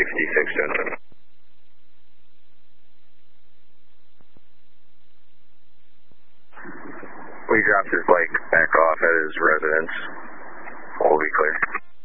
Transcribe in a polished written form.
56 10. We dropped his bike back off at his residence. We'll be clear.